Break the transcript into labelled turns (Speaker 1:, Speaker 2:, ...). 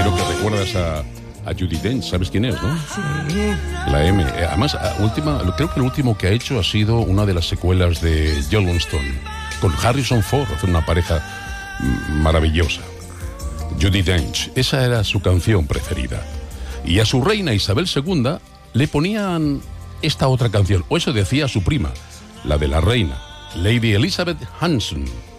Speaker 1: Seguro que recuerdas a Judi Dench, ¿sabes quién es, no?
Speaker 2: Sí.
Speaker 1: La M. Además, creo que lo último que ha hecho ha sido una de las secuelas de Yellowstone, con Harrison Ford, hace una pareja maravillosa. Judi Dench, esa era su canción preferida. Y a su reina Isabel II le ponían esta otra canción, o eso decía su prima, la de la reina, Lady Elizabeth Hanson.